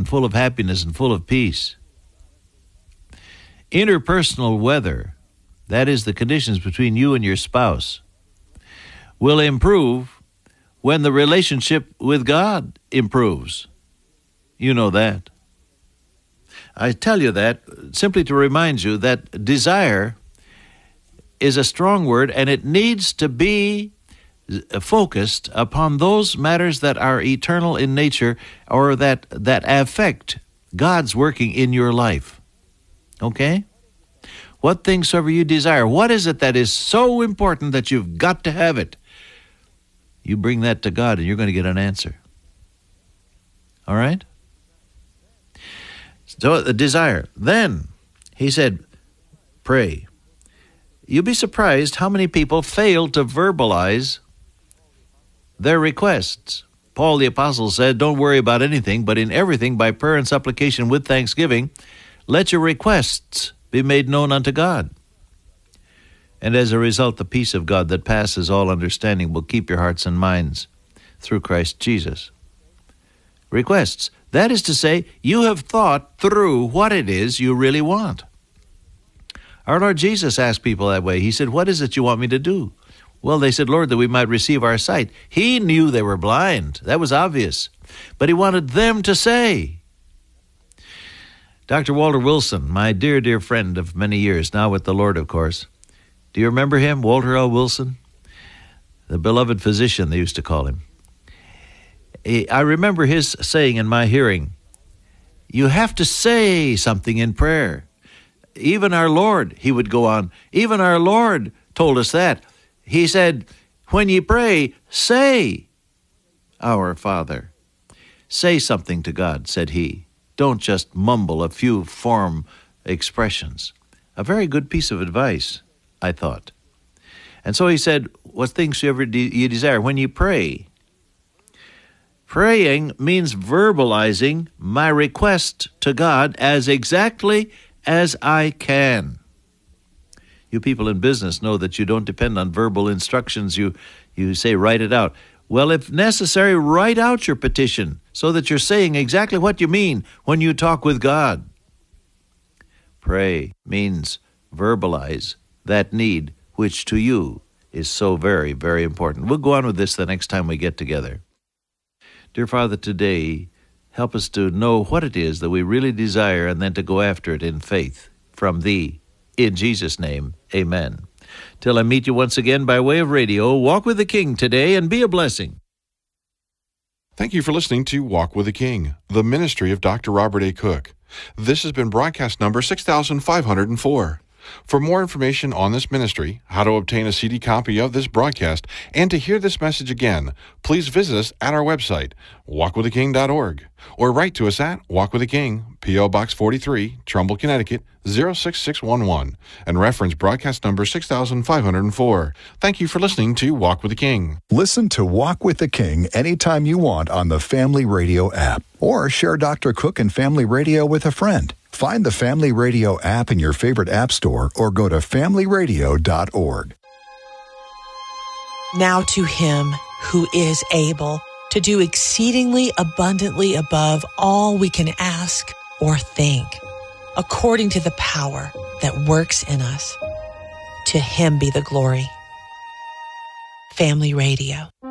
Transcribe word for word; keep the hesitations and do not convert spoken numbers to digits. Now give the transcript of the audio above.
full of happiness and full of peace. Interpersonal weather, that is the conditions between you and your spouse, will improve when the relationship with God improves. You know that. I tell you that simply to remind you that desire is a strong word, and it needs to be focused upon those matters that are eternal in nature or that, that affect God's working in your life. Okay? What things soever you desire, what is it that is so important that you've got to have it? You bring that to God and you're going to get an answer. All right? So the desire. Then, he said, pray. You'll be surprised how many people fail to verbalize their requests. Paul the Apostle said, don't worry about anything, but in everything by prayer and supplication with thanksgiving, let your requests be made known unto God. And as a result, the peace of God that passes all understanding will keep your hearts and minds through Christ Jesus. Requests. That is to say, you have thought through what it is you really want. Our Lord Jesus asked people that way. He said, what is it you want me to do? Well, they said, Lord, that we might receive our sight. He knew they were blind. That was obvious. But he wanted them to say. Doctor Walter Wilson, my dear, dear friend of many years, now with the Lord, of course. Do you remember him, Walter L. Wilson? The beloved physician, they used to call him. He, I remember his saying in my hearing, you have to say something in prayer. Even our Lord, he would go on, even our Lord told us that. He said, when ye pray, say, Our Father. Say something to God, said he. Don't just mumble a few form expressions. A very good piece of advice, I thought. And so he said, what things you ever de- you desire when you pray. Praying means verbalizing my request to God as exactly as I can. You people in business know that you don't depend on verbal instructions. You, you say, write it out. Well, if necessary, write out your petition so that you're saying exactly what you mean when you talk with God. Pray means verbalize that need, which to you is so very, very important. We'll go on with this the next time we get together. Dear Father, today, help us to know what it is that we really desire and then to go after it in faith from Thee. In Jesus' name, amen. Till I meet you once again by way of radio, walk with the King today and be a blessing. Thank you for listening to Walk with the King, the ministry of Doctor Robert A. Cook. This has been broadcast number six thousand five hundred four. For more information on this ministry, how to obtain a C D copy of this broadcast, and to hear this message again, please visit us at our website, walk with the king dot org, or write to us at Walk with the King, P O. Box forty-three, Trumbull, Connecticut, zero six six one one, and reference broadcast number six thousand five hundred four. Thank you for listening to Walk with the King. Listen to Walk with the King anytime you want on the Family Radio app, or share Doctor Cook and Family Radio with a friend. Find the Family Radio app in your favorite app store or go to family radio dot org. Now to Him who is able to do exceedingly abundantly above all we can ask or think, according to the power that works in us. To Him be the glory. Family Radio.